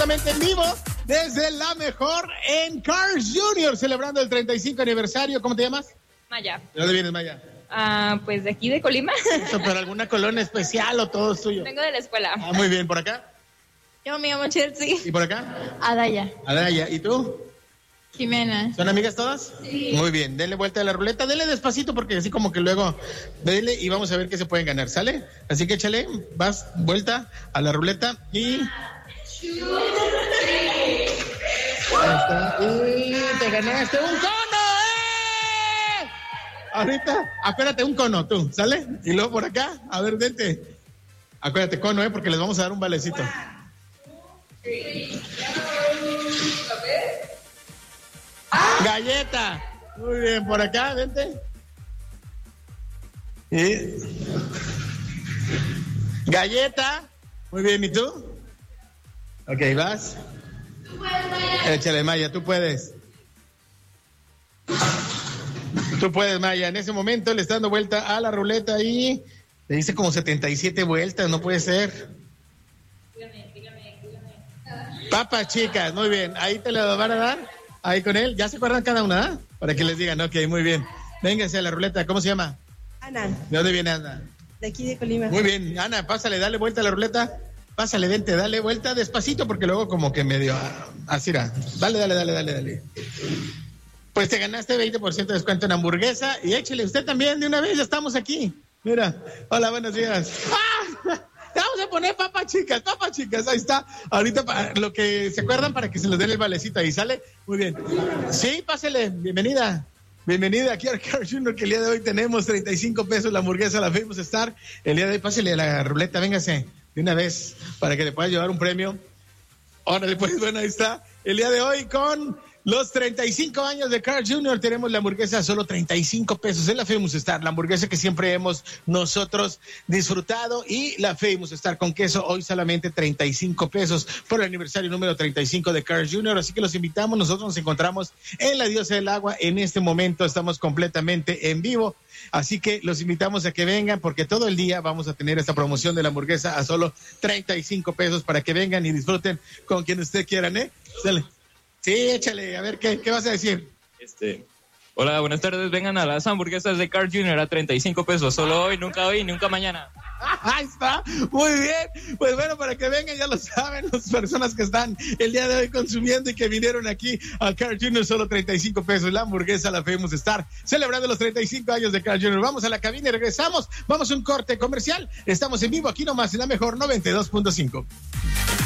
completamente en vivo desde La Mejor en Cars Jr., celebrando el 35 aniversario. ¿Cómo te llamas? Maya. ¿De dónde vienes, Maya? Pues de aquí de Colima. ¿Eso, pero alguna colonia especial o todo es tuyo? Vengo de la escuela. Muy bien. ¿Por acá? Yo me llamo Chelsea. ¿Y por acá? Adaya. Adaya. ¿Y tú? Jimena. ¿Son amigas todas? Sí. Muy bien, denle vuelta a la ruleta, denle despacito porque así como que luego denle y vamos a ver qué se pueden ganar, ¿sale? Así que échale, vas, vuelta a la ruleta y... Ahí está. Y te ganaste un cono, ¡eh! Ahorita, espérate, un cono tú, ¿sale? Y luego por acá, a ver, vente. Acuérdate, cono, porque les vamos a dar un valecito. Galleta. Muy bien, por acá, vente. Y... Galleta. Muy bien, ¿y tú? Ok, vas. Échale, Maya, tú puedes. Tú puedes, Maya. En ese momento le está dando vuelta a la ruleta y le dice como 77 vueltas, no puede ser. Dígame. Papas chicas, muy bien. Ahí te la van a dar. Ahí con él, ¿ya se acuerdan cada una? Para que les digan, ok, muy bien. Vénganse a la ruleta, ¿cómo se llama? Ana. ¿De dónde viene Ana? De aquí de Colima. Muy bien, Ana, pásale, dale vuelta a la ruleta. Pásale, vente, dale vuelta despacito porque luego como que medio... Así era. Dale. Pues te ganaste 20% de descuento en hamburguesa y échale usted también de una vez, ya estamos aquí. Mira, hola, buenos días. ¡Ah! Te vamos a poner papas chicas, ahí está. Ahorita para lo que se acuerdan para que se les den el valecito ahí, ¿sale? Muy bien. Sí, pásele, bienvenida aquí a Cars Jr., que el día de hoy tenemos 35 pesos la hamburguesa, la Famous Star. El día de hoy pásele a la ruleta, véngase de una vez para que le puedas llevar un premio. Órale, pues bueno, ahí está. El día de hoy con los 35 años de Cars Jr. tenemos la hamburguesa a solo 35 pesos. Es la Famous Star, la hamburguesa que siempre hemos nosotros disfrutado, y la Famous Star con queso hoy solamente 35 pesos por el aniversario número 35 de Cars Jr. Así que los invitamos, nosotros nos encontramos en la Diosa del Agua. En este momento estamos completamente en vivo. Así que los invitamos a que vengan porque todo el día vamos a tener esta promoción de la hamburguesa a solo 35 pesos para que vengan y disfruten con quien usted quieran, ¿eh? Sale. Sí, échale, a ver, ¿qué vas a decir? Hola, buenas tardes, vengan a las hamburguesas de Cars Jr. a 35 pesos, solo hoy, nunca mañana. Ahí está, muy bien. Pues bueno, para que vengan, ya lo saben, las personas que están el día de hoy consumiendo y que vinieron aquí a Cars Jr. solo 35 pesos, la hamburguesa, la Famous Star, celebrando los 35 años de Cars Jr. Vamos a la cabina y regresamos, vamos a un corte comercial, estamos en vivo aquí nomás en La Mejor 92.5.